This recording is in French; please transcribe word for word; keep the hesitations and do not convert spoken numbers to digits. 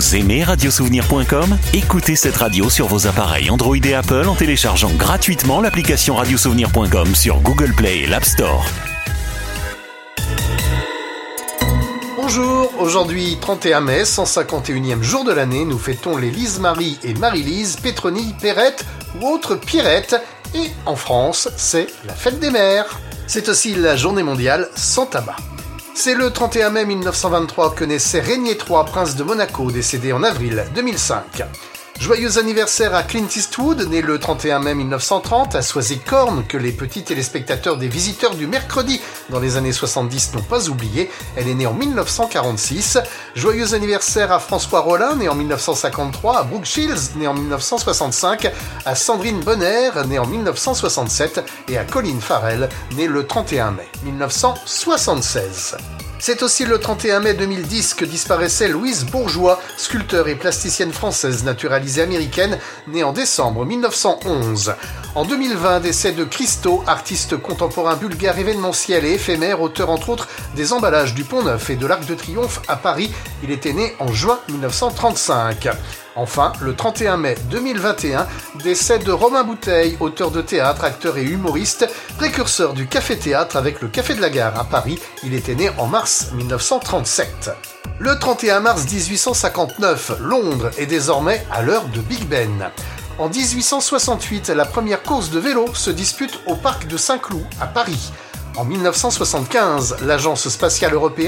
Vous aimez radiosouvenir point com ? Écoutez cette radio sur vos appareils Android et Apple en téléchargeant gratuitement l'application radiosouvenir point com sur Google Play et l'App Store. Bonjour, aujourd'hui trente et un mai, cent cinquante et unième jour de l'année, nous fêtons les Lise-Marie et Marie-Lise, Pétronille, Perrette ou autres Pierrette, et en France, c'est la fête des mères. C'est aussi la journée mondiale sans tabac. C'est le trente et un mai mille neuf cent vingt-trois que naissait Régnier trois, prince de Monaco, décédé en avril deux mille cinq. Joyeux anniversaire à Clint Eastwood, né le trente et un mai mille neuf cent trente, à Soisy-Corne, que les petits téléspectateurs des Visiteurs du Mercredi dans les années soixante-dix n'ont pas oublié. Elle est née en mille neuf cent quarante-six. Joyeux anniversaire à François Rollin, né en mille neuf cent cinquante-trois, à Brooke Shields, né en mille neuf cent soixante-cinq, à Sandrine Bonner, née en mille neuf cent soixante-sept, et à Colin Farrell, né le trente et un mai mille neuf cent soixante-seize. C'est aussi le trente et un mai deux mille dix que disparaissait Louise Bourgeois, sculpteur et plasticienne française naturalisée américaine, née en décembre mille neuf cent onze. En deux mille vingt, décès de Christo, artiste contemporain bulgare événementiel et éphémère, auteur entre autres des emballages du Pont-Neuf et de l'Arc de Triomphe à Paris. Il était né en juin mille neuf cent trente-cinq. Enfin, le trente et un mai deux mille vingt et un, décès de Romain Bouteille, auteur de théâtre, acteur et humoriste, précurseur du café-théâtre avec le Café de la Gare à Paris. Il était né en mars mille neuf cent trente-sept. Le trente et un mars dix-huit cent cinquante-neuf, Londres est désormais à l'heure de Big Ben. En dix-huit cent soixante-huit, la première course de vélo se dispute au parc de Saint-Cloud à Paris. En mille neuf cent soixante-quinze, l'Agence spatiale européenne